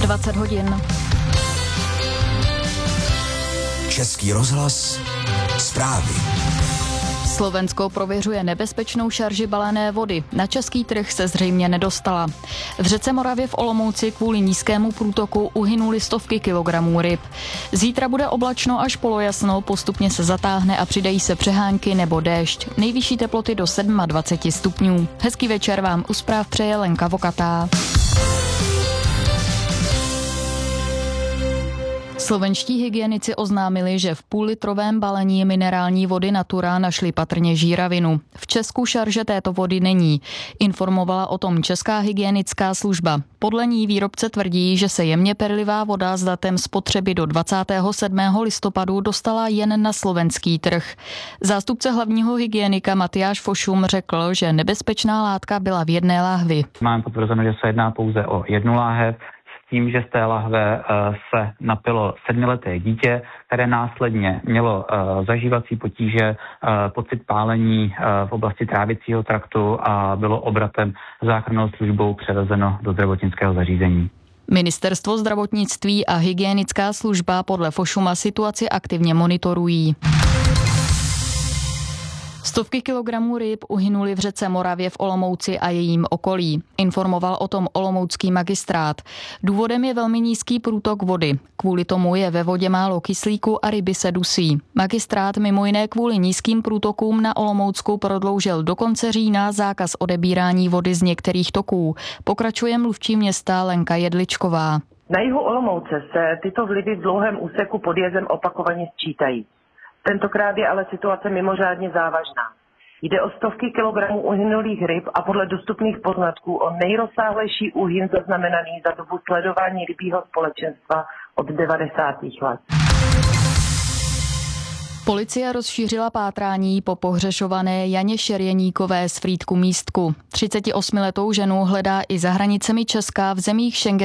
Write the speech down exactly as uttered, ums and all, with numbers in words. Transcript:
dvacet hodin. Český rozhlas, zprávy. Slovensko prověřuje nebezpečnou šarži balené vody. Na český trh se zřejmě nedostala. V řece Moravě v Olomouci kvůli nízkému průtoku uhynuly stovky kilogramů ryb. Zítra bude oblačno až polojasno, postupně se zatáhne a přidají se přehánky nebo déšť. Nejvyšší teploty do dvacet sedm stupňů. Hezký večer vám u zpráv přeje Lenka Vokatá. Slovenští hygienici oznámili, že v půllitrovém balení minerální vody Natura našli patrně žíravinu. V Česku šarže této vody není. Informovala o tom Česká hygienická služba. Podle ní výrobce tvrdí, že se jemně perlivá voda s datem spotřeby do dvacátého sedmého listopadu dostala jen na slovenský trh. Zástupce hlavního hygienika Matyáš Fošum řekl, že nebezpečná látka byla v jedné láhvi. Máme potvrzeno, že se jedná pouze o jednu láhev, tím, že z té lahve se napilo sedmileté dítě, které následně mělo zažívací potíže, pocit pálení v oblasti trávicího traktu a bylo obratem záchrannou službou převezeno do zdravotnického zařízení. Ministerstvo zdravotnictví a hygienická služba podle Fošuma situaci aktivně monitorují. Stovky kilogramů ryb uhynuly v řece Moravě v Olomouci a jejím okolí. Informoval o tom olomoucký magistrát. Důvodem je velmi nízký průtok vody. Kvůli tomu je ve vodě málo kyslíku a ryby se dusí. Magistrát mimo jiné kvůli nízkým průtokům na Olomoucku prodloužil do konce října zákaz odebírání vody z některých toků. Pokračuje mluvčí města Lenka Jedličková. Na jihu Olomouce se tyto vlivy v dlouhém úseku pod jezem opakovaně sčítají. Tentokrát je ale situace mimořádně závažná. Jde o stovky kilogramů uhynulých ryb a podle dostupných poznatků o nejrozsáhlejší úhyn zaznamenaný za dobu sledování rybího společenstva od devadesátých let. Policie rozšířila pátrání po pohřešované Janě Šerjeníkové z Frýdku Místku. třicetiosmiletou ženu hledá i za hranicemi Česka v zemích Schengen.